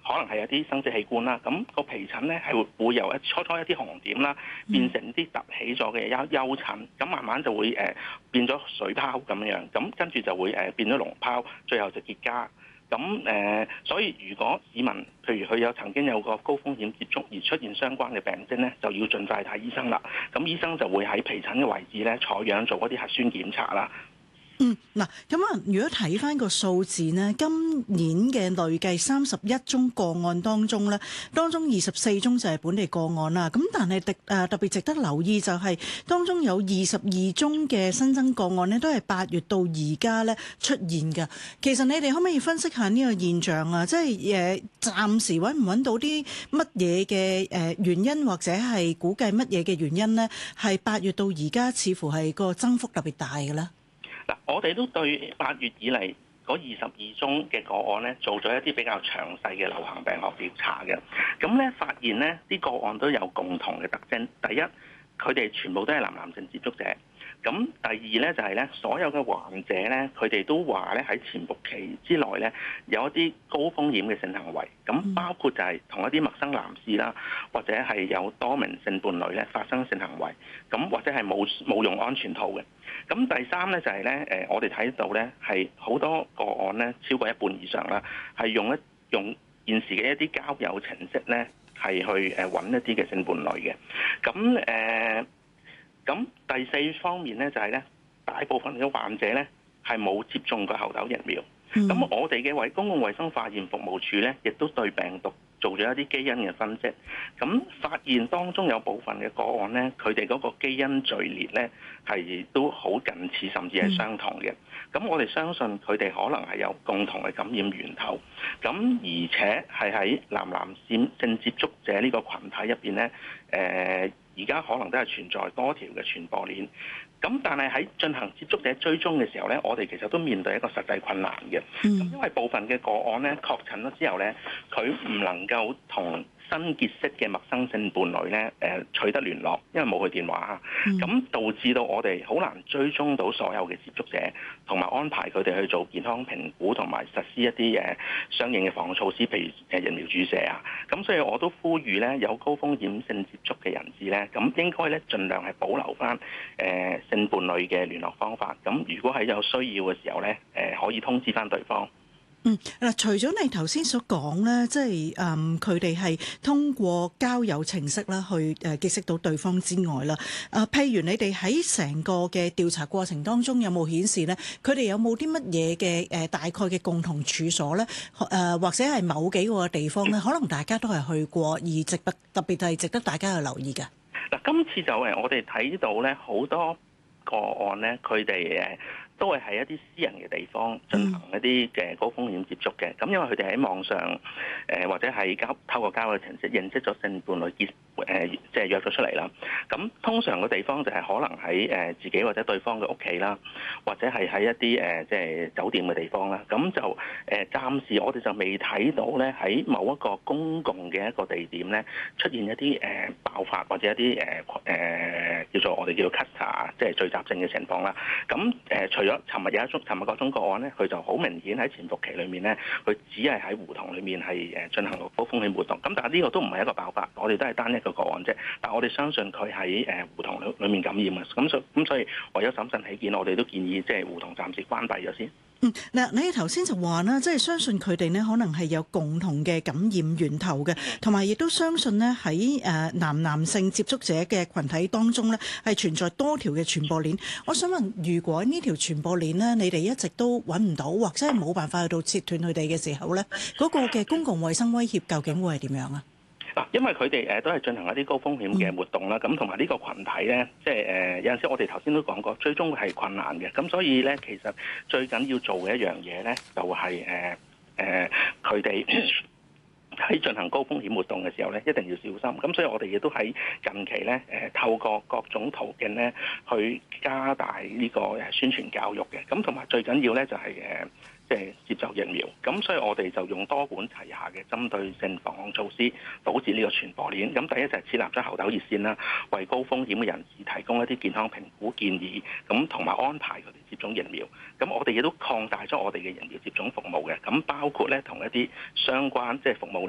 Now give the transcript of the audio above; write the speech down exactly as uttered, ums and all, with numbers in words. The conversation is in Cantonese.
可能係有啲生殖器官啦，咁、個皮疹咧係會會由一初初一啲紅點啦，變成啲凸起咗嘅丘丘疹，咁慢慢就會誒、呃、變咗水泡咁樣，咁跟住就會誒、呃、變咗膿泡，最後就結痂。咁誒、呃，所以如果市民譬如佢有曾經有個高風險接觸而出現相關嘅病徵咧，就要盡快睇醫生啦。咁醫生就會喺皮疹嘅位置咧採樣做嗰啲核酸檢查啦。 嗯，嗱，咁啊，如果睇翻個數字呢，今年嘅累計三十一宗個案當中呢，當中二十四宗就係本地個案啦。咁但係特誒特別值得留意就係、是、當中有二十二宗嘅新增個案呢，都係八月到而家呢出現嘅。其實你哋可唔可以分析下呢個現象啊？即係誒暫時揾唔揾到啲乜嘢嘅誒原因，或者係估計乜嘢嘅原因呢？係八月到而家似乎係個增幅特別大嘅咧。 嗱，我哋都對八月以嚟嗰二十二宗嘅個案咧，做咗一啲比較詳細嘅流行病學調查嘅。咁咧發現咧，啲個案都有共同嘅特徵。第一，佢哋全部都係男男性接觸者。咁第二咧就係咧，所有嘅患者咧，佢哋都話咧喺潛伏期之內咧，有一啲高風險嘅性行為。咁包括就係同一啲陌生男士啦，或者係有多名性伴侶咧發生性行為。咁或者係冇冇用安全套嘅。咁第三咧就係咧，誒我哋睇到咧係好多個案咧，超過一半以上啦，係用一用現時嘅一啲交友程式咧，係去誒揾一啲嘅性伴侶嘅。咁誒，咁第四方面咧就係咧，大部分嘅患者咧係冇接種過猴痘疫苗。咁、嗯、我哋嘅衛公共衛生化驗服務處咧，亦都對病毒做咗一啲基因嘅分析，咁發現當中有部分嘅個案咧，佢哋嗰個基因序列咧係都好近似，甚至係相同嘅。咁我哋相信佢哋可能係有共同嘅感染源頭，咁而且係喺男男性性接觸者呢個群體入邊咧，誒而家可能都係存在多條嘅傳播鏈。咁但係喺進行接觸者追蹤嘅時候咧，我哋其實都面對一個實際困難嘅。咁因為部分嘅個案咧確診咗之後咧，佢唔能夠同新結識嘅陌生性伴侶咧誒取得聯絡，因為冇佢電話，咁導致到我哋好難追蹤到所有嘅接觸者，同埋安排佢哋去做健康評估，同埋實施一啲誒相應嘅防護措施，譬如誒疫苗注射啊。咁所以我都呼籲咧，有高風險性接觸嘅人士咧，咁應該咧盡量係保留翻誒性伴侶嘅聯絡方法。咁如果係有需要嘅時候咧，誒可以通知翻對方。 嗯，嗱，除咗你頭先所講咧，即係誒佢哋係通過交友程式啦，去誒結識到對方之外啦，啊，譬如你哋喺成個嘅調查過程當中，有冇顯示咧，佢哋有冇啲乜嘢嘅誒大概嘅共同處所咧？誒或者係某幾個地方咧，可能大家都係去過，而值得特別係值得大家去留意嘅。 嗱，今次就誒我哋睇到咧好多個案咧，佢哋誒都係喺一啲私人嘅地方進行一啲嘅高風險接觸嘅。咁因為佢哋喺網上誒或者係交透過交友程式認識咗性伴侶結誒即係約咗出嚟啦。咁通常嘅地方就係可能喺誒自己或者對方嘅屋企啦，或者係喺一啲誒即係酒店嘅地方啦。咁就誒暫時我哋就未睇到咧喺某一個公共嘅一個地點咧出現一啲誒爆發或者一啲誒誒叫做我哋叫做 cluster 即係聚集性嘅情況啦。咁誒除咗尋日有一宗，尋日嗰宗個案咧，佢就好明顯喺潛伏期裏面咧，佢只係喺胡同裏面係誒進行高風險活動。咁但係呢個都唔係一個爆發，我哋都係單一個個案啫。但係我哋相信佢喺誒胡同裏裏面感染嘅。咁所咁所以為咗審慎起見，我哋都建議即係胡同暫時關閉咗先。 嗯，嗱，你頭先就話啦，即係相信佢哋呢可能係有共同嘅感染源頭嘅，同埋亦都相信呢喺誒男男性接觸者嘅群體當中呢係存在多條嘅傳播鏈。我想問，如果呢條傳播鏈呢，你哋一直都揾唔到，或者係冇辦法去到切斷佢哋嘅時候呢，嗰個嘅公共衛生威脅究竟會係點樣啊？ 嗱，因為佢哋誒都係進行一啲高風險嘅活動啦，咁同埋呢個群體咧，即係誒有陣時我哋頭先都講過，最終係困難嘅。咁所以咧，其實最緊要做嘅一樣嘢咧，就係誒誒佢哋喺進行高風險活動嘅時候咧，一定要小心。咁所以我哋亦都喺近期咧誒透過各種途徑咧，去加大呢個誒宣傳教育嘅。咁同埋最緊要咧就係誒。即係接種疫苗，咁所以我哋就用多管齊下嘅針對性防控措施，堵截呢個傳播鏈。咁第一就係設立咗猴痘熱線啦，為高風險嘅人士提供一啲健康評估建議，咁同埋安排佢哋接種疫苗。咁我哋亦都擴大咗我哋嘅疫苗接種服務嘅，咁包括咧同一啲相關即係服務。